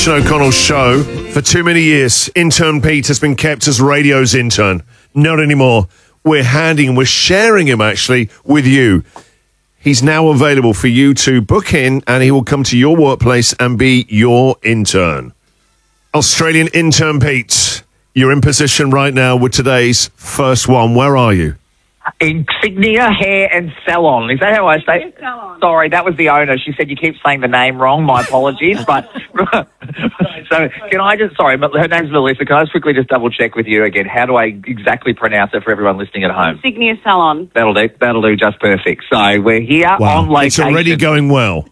Christian O'Connell show for too many years. Intern Pete has been kept as radio's intern. Not anymore. We're sharing him actually with you. He's now available for you to book in, and he will come to your workplace and be your intern. Australian intern Pete, you're in position right now with today's first one. Where are you? Insignia Hair and Salon. Is that how I say it? Sorry, that was the owner. She said you keep saying the name wrong. My apologies. But so can I just, sorry, but her name's Melissa. Can I just quickly just double check with you again? How do I exactly pronounce it for everyone listening at home? Insignia Salon. That'll do just perfect. So we're here on location. It's already going well.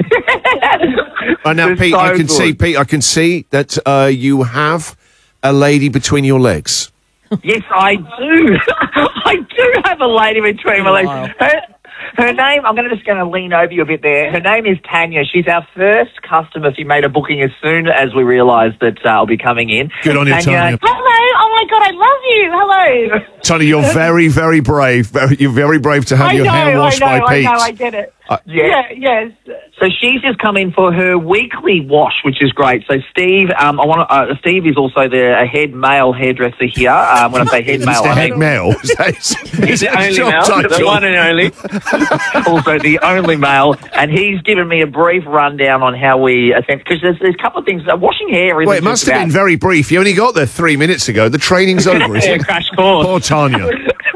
Now, Pete, I can see that you have a lady between your legs. Yes, I do. I do have a lady between my legs. Her name, I'm just going to lean over you a bit there. Her name is Tanya. She's our first customer. She made a booking as soon as we realised that I'll be coming in. Good on you, Tanya. Hello. Oh, my God, I love you. Hello. Tanya, you're very, very brave. You're very brave to have your hair washed by Pete. I get it. Yes. So she's just come in for her weekly wash, which is great. So Steve, Steve is also a head male hairdresser here. When I say head male, I mean male. He's the only male, the one and only. Also the only male, and he's given me a brief rundown on how we because there's a couple of things. Washing hair is. Well, it must have been very brief. You only got there 3 minutes ago. The training's over, isn't it? Crash course. Poor Tanya.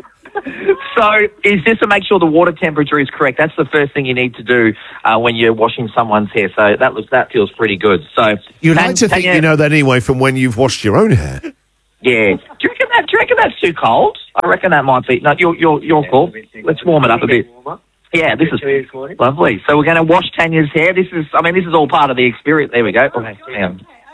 So is just to make sure the water temperature is correct. That's the first thing you need to do when you're washing someone's hair. So that feels pretty good. So you'd like to think you know that anyway from when you've washed your own hair. Yeah. Do you reckon that's too cold? I reckon that might be. No, you're cool. Let's warm it up a bit. Yeah, this is lovely. So we're going to wash Tanya's hair. This is all part of the experience. There we go. Okay.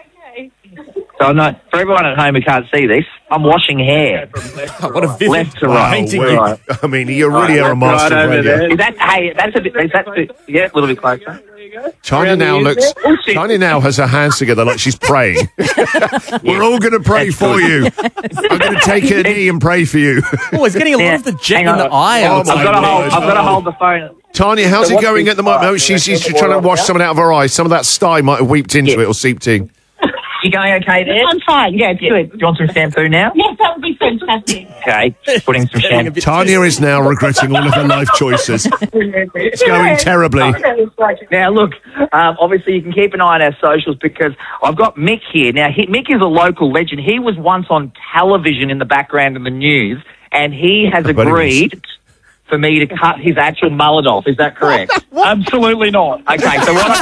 So no, for everyone at home who can't see this, I'm washing hair. What a vivid left to right. I mean, you really are a master of radio. That's a bit. Yeah, a little bit closer. Tanya now has her hands together like she's praying. We're all going to pray for you. I'm going to take a knee and pray for you. Oh, he's getting a lot of the jet in the eye. I've got to hold the phone. Tanya, how's it going at the moment? Oh, she's trying to wash something out of her eye. Some of that sty might have weeped into it or seeped in. You going okay there? I'm fine. Yeah, good. Do you want some shampoo now? Yes, that would be fantastic. Okay, putting some shampoo. Tanya is now regretting all of her life choices. It's going terribly. Now, look, obviously you can keep an eye on our socials because I've got Mick here. Now, Mick is a local legend. He was once on television in the background of the news, and he has agreed for me to cut his actual mullet off. Is that correct? Absolutely not. Okay, so what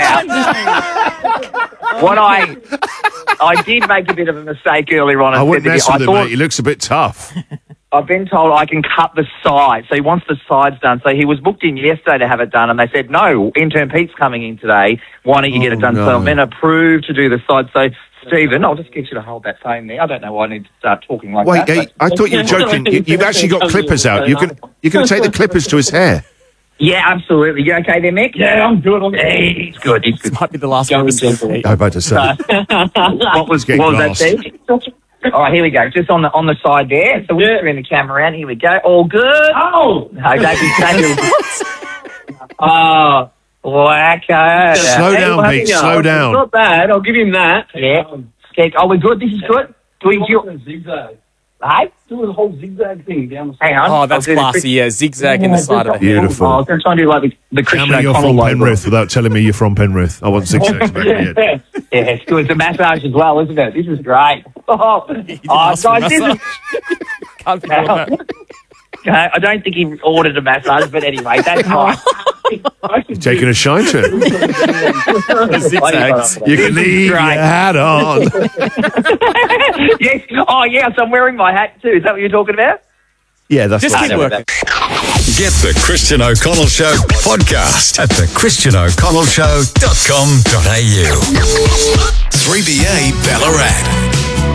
I found out, I did make a bit of a mistake earlier on. I wouldn't mess with him, mate. He looks a bit tough. I've been told I can cut the sides. So he wants the sides done. So he was booked in yesterday to have it done, and they said, no, intern Pete's coming in today. Why don't you get it done? No. So I'm then approved to do the sides. So, Stephen, I'll just get you to hold that phone there. I don't know why I need to start talking like that. Wait, I thought you were joking. You've actually got clippers out. You can take the clippers to his hair. Yeah, absolutely. You okay there, Mick? Yeah, I'm good. He's good. This might be the last one. I'm about to say. What was that, Steve? All right, here we go. Just on the side there. So we'll turn the camera around. Here we go. All good. Oh! No, don't be saying Oh, wacko. Slow down, Pete. Slow down. Not bad. I'll give him that. Yeah. Oh, we're good. This is good. Zigzag. Hey? Do the whole zigzag thing down the side. Hang on. Oh, that's classy. Yeah, zigzag in the side of it. Beautiful. I was going to try and do like the Tell Christian me you're O'Connell from logo. Penrith without telling me you're from Penrith. I want zigzags. Yeah, it's good. It's a massage as well, isn't it? This is great. Guys, this is... Can't be doing that. I don't think he ordered a massage, but anyway, that's fine. You're taking a shine to it. The zigzags. You can leave your hat on. Yes. Oh, yes, I'm wearing my hat too. Is that what you're talking about? Yeah, that's Just right. keep working. Get the Christian O'Connell Show podcast at thechristianoconnellshow.com.au. 3BA Ballarat.